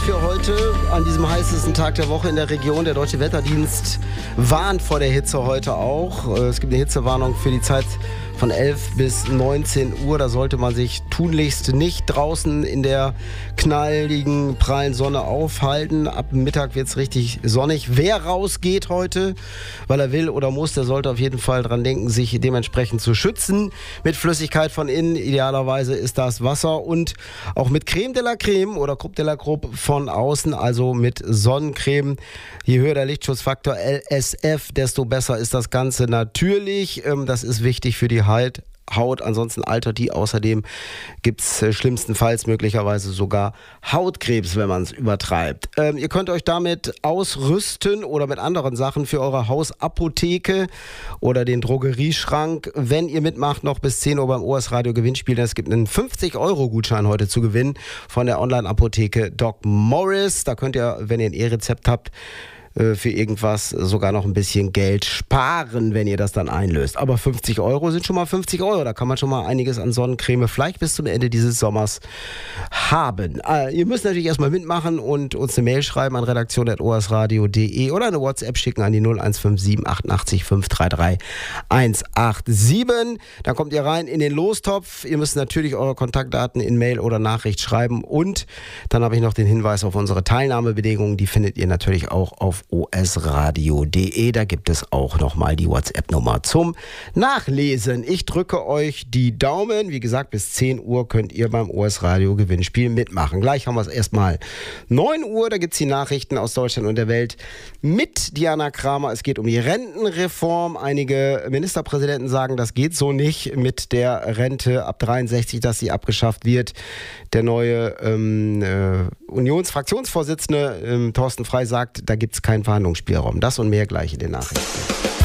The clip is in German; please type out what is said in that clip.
für heute an diesem heißesten Tag der Woche in der Region. Der Deutsche Wetterdienst warnt vor der Hitze heute auch. Es gibt eine Hitzewarnung für die Zeit von 11 bis 19 Uhr. Da sollte man sich tunlichst nicht draußen in der knalligen, prallen Sonne aufhalten. Ab Mittag wird es richtig sonnig. Wer rausgeht heute, weil er will oder muss, der sollte auf jeden Fall dran denken, sich dementsprechend zu schützen. Mit Flüssigkeit von innen, idealerweise ist das Wasser, und auch mit Creme de la Creme oder Crop de la Crop von außen, also mit Sonnencreme. Je höher der Lichtschutzfaktor LSF, desto besser ist das Ganze natürlich. Das ist wichtig für die Haut, ansonsten altert die. Außerdem gibt es schlimmstenfalls möglicherweise sogar Hautkrebs, wenn man es übertreibt. Ihr könnt euch damit ausrüsten oder mit anderen Sachen für eure Hausapotheke oder den Drogerieschrank, wenn ihr mitmacht, noch bis 10 Uhr beim OS Radio Gewinnspiel. Es gibt einen 50-Euro-Gutschein heute zu gewinnen von der Online-Apotheke Doc Morris. Da könnt ihr, wenn ihr ein E-Rezept habt, für irgendwas sogar noch ein bisschen Geld sparen, wenn ihr das dann einlöst. Aber 50 Euro sind schon mal 50 Euro. Da kann man schon mal einiges an Sonnencreme vielleicht bis zum Ende dieses Sommers haben. Ihr müsst natürlich erstmal mitmachen und uns eine Mail schreiben an redaktion@osradio.de oder eine WhatsApp schicken an die 0157 88 533 187. Dann kommt ihr rein in den Lostopf. Ihr müsst natürlich eure Kontaktdaten in Mail oder Nachricht schreiben, und dann habe ich noch den Hinweis auf unsere Teilnahmebedingungen. Die findet ihr natürlich auch auf osradio.de. Da gibt es auch nochmal die WhatsApp-Nummer zum Nachlesen. Ich drücke euch die Daumen. Wie gesagt, bis 10 Uhr könnt ihr beim OS Radio Gewinnspiel mitmachen. Gleich haben wir es erstmal 9 Uhr. Da gibt es die Nachrichten aus Deutschland und der Welt mit Diana Kramer. Es geht um die Rentenreform. Einige Ministerpräsidenten sagen, das geht so nicht mit der Rente ab 63, dass sie abgeschafft wird. Der neue Unionsfraktionsvorsitzende Thorsten Frey sagt, da gibt es keinen Verhandlungsspielraum. Das und mehr gleich in den Nachrichten.